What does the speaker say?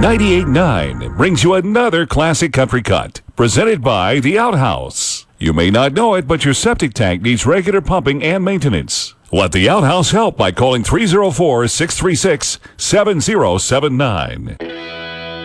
98.9 brings you another classic country cut, presented by The Outhouse. You may not know it, but your septic tank needs regular pumping and maintenance. Let The Outhouse help by calling 304-636-7079.